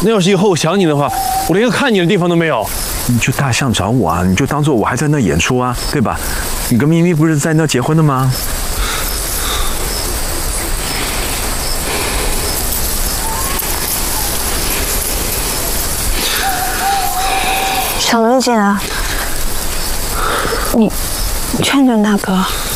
那要是以后我想你的话，我连个看你的地方都没有。 你就大象找我啊，你就当做我还在那演出啊，对吧？你跟咪咪不是在那结婚的吗？ 小伦姐啊，你劝劝大哥。